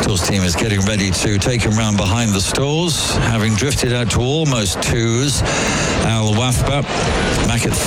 Stalls team is getting ready to take him round behind the stalls, having drifted out to almost twos. Al Wafba back at